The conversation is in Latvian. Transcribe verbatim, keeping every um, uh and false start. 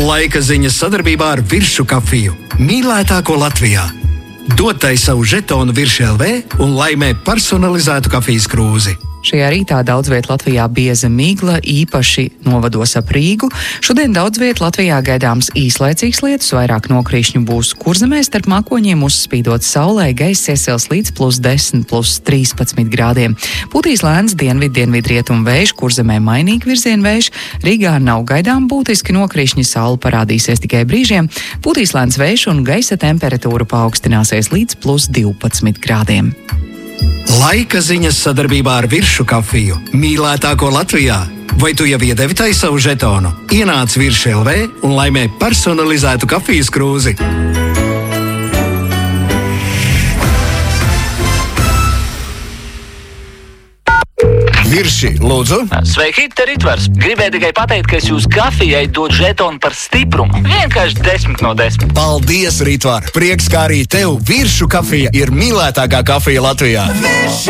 Laika ziņas sadarbībā ar Viršu kafiju. Mīlētāko Latvijā. Dod tai savu žetonu Virši L V un laimē personalizētu kafijas krūzi. Šajā rītā daudz viet Latvijā bieza migla, īpaši novados ap Rīgu. Šodien daudz viet Latvijā gaidāms īslaicīgs lietus, vairāk nokrīšņu būs Kurzemē, starp mākoņiem uzspīdot saulē, gaiss iesils līdz plus desmit, plus trīspadsmit grādiem. Pūtīs lēns dienvid, dienvid rietumu vējš, Kurzemē mainīgi virzienu vējš, Rīgā nav gaidām būtiski nokrīšņi, saule parādīsies tikai brīžiem, pūtīs lēns vējš un gaisa temperatūra paaugstināsies līdz plus divpadsmit grādiem. Laika ziņas sadarbībā ar Viršu kafiju. Mīlētāko Latvijā. Vai tu jau iedevi tai savu žetonu? Ienāc Virši L V un laimē personalizētu kafijas krūzi. Virši, lūdzu. Sveiki, te Ritvars. Gribēju tikai pateikt, ka es jūs kafijai dodu žetonu par stiprumu. Vienkārši desmit no desmit. Paldies, Ritvar. Prieks, kā arī tev Viršu kafija ir mīlētākā kafija Latvijā. Virši!